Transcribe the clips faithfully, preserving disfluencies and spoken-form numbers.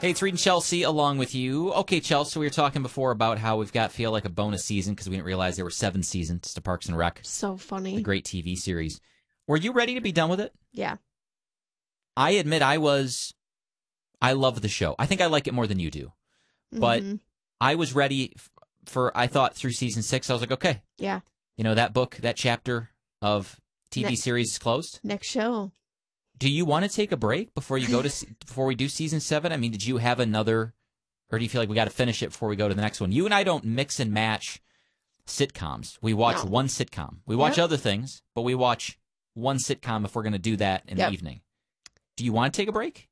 Hey, it's Reed and Chelsea along with you. Okay, Chelsea, we were talking before about how we've got, feel like, a bonus season because we didn't realize there were seven seasons to Parks and Rec. So funny. The great T V series. Were you ready to be done with it? Yeah. I admit I was. I love the show. I think I like it more than you do. But mm-hmm. I was ready for, I thought through season six, I was like, okay. Yeah. You know, that book, that chapter of T V Ne- series is closed. Next show. Do you want to take a break before you go to se- before we do season seven? I mean, did you have another, or do you feel like we got to finish it before we go to the next one? You and I don't mix and match sitcoms. We watch No. one sitcom. We watch Yep. other things, but we watch one sitcom if we're going to do that in Yep. the evening. Do you want to take a break?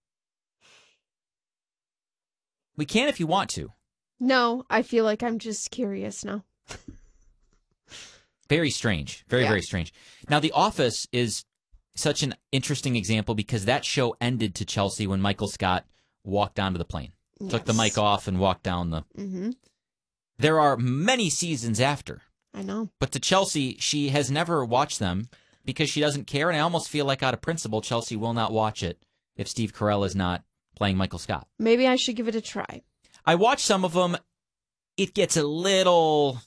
We can if you want to. No, I feel like I'm just curious now. Very strange. Very, Yeah. very strange. Now, The Office is such an interesting example because that show ended to Chelsea when Michael Scott walked onto the plane. Took the Yes. mic off and walked down the... Mm-hmm. There are many seasons after. I know. But to Chelsea, she has never watched them because she doesn't care. And I almost feel like out of principle, Chelsea will not watch it if Steve Carell is not playing Michael Scott. Maybe I should give it a try. I watched some of them. It gets a little...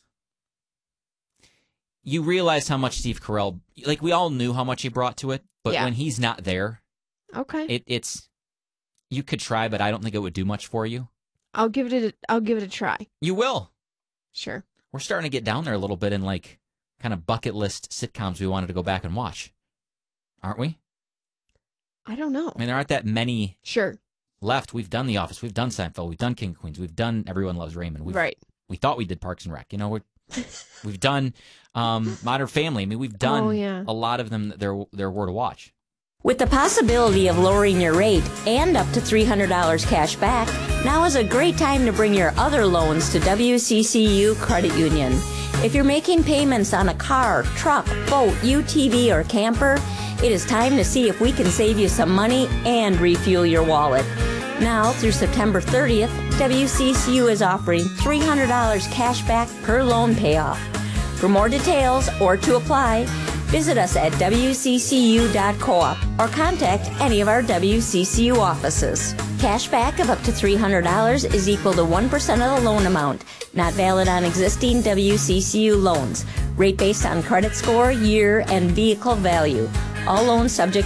You realize how much Steve Carell... Like, we all knew how much he brought to it. But Yeah. when he's not there, Okay. it, it's... You could try, but I don't think it would do much for you. I'll give it a, I'll give it a try. You will. Sure. We're starting to get down there a little bit in, like, kind of bucket list sitcoms we wanted to go back and watch. Aren't we? I don't know. I mean, there aren't that many Sure. left. We've done The Office. We've done Seinfeld. We've done King of Queens. We've done Everyone Loves Raymond. We've, Right. We thought we did Parks and Rec. You know, we're, we've done um, Modern Family. I mean, we've done Oh, yeah. a lot of them that there, there were to watch. With the possibility of lowering your rate and up to three hundred dollars cash back, now is a great time to bring your other loans to W C C U Credit Union. If you're making payments on a car, truck, boat, U T V, or camper, it is time to see if we can save you some money and refuel your wallet. Now, through September thirtieth, W C C U is offering three hundred dollars cash back per loan payoff. For more details or to apply, visit us at W C C U dot coop or contact any of our W C C U offices. Cash back of up to three hundred dollars is equal to one percent of the loan amount, not valid on existing W C C U loans. Rate based on credit score, year, and vehicle value. All loans subject